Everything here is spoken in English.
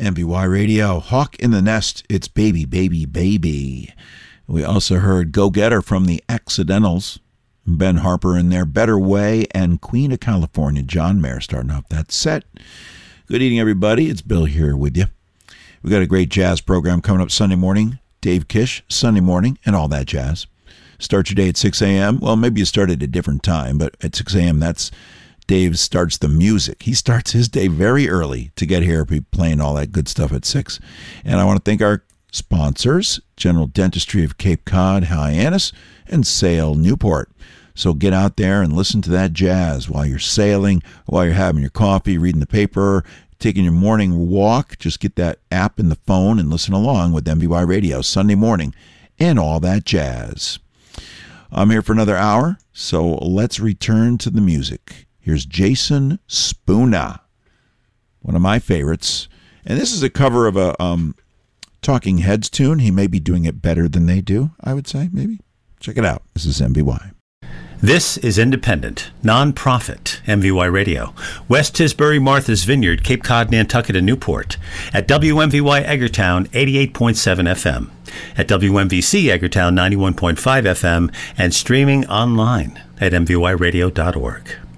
MVY Radio, Hawk in the Nest, it's Baby, Baby, Baby. We also heard Go Getter from the Accidentals, Ben Harper in there, Better Way, and Queen of California, John Mayer starting off that set. Good evening, everybody. It's Bill here with you. We got a great jazz program coming up Sunday morning. Dave Kish, Sunday morning, and all that jazz. Start your day at 6 a.m. Well, maybe you start at a different time, but at 6 a.m., that's Dave starts the music. He starts his day very early to get here, be playing all that good stuff at 6. And I want to thank our sponsors, General Dentistry of Cape Cod, Hyannis, and Sail Newport. So get out there and listen to that jazz while you're sailing, while you're having your coffee, reading the paper, taking your morning walk. Just get that app in the phone and listen along with MVY Radio Sunday morning and all that jazz. I'm here for another hour, so let's return to the music. Here's Jason Spooner, one of my favorites. And this is a cover of a Talking Heads tune. He may be doing it better than they do, I would say, maybe. Check it out. This is MVY. This is independent, non-profit MVY Radio. West Tisbury, Martha's Vineyard, Cape Cod, Nantucket, and Newport. At WMVY Eggertown, 88.7 FM. At WMVC Eggertown, 91.5 FM. And streaming online at mvyradio.org.